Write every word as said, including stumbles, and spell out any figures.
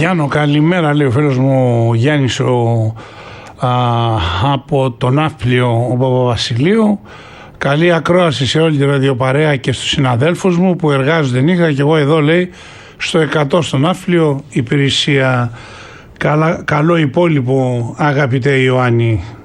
Γιάννο, καλημέρα, λέει ο φίλος μου Γιάννης ο, α, από το Ναύπλιο, ο Παπαβασιλείου. Καλή ακρόαση σε όλη τη ραδιοπαρέα και στους συναδέλφους μου που εργάζονται νύχτα και εγώ εδώ, λέει, στο εκατό στο Ναύπλιο υπηρεσία. Καλά, καλό υπόλοιπο, αγαπητέ Ιωάννη.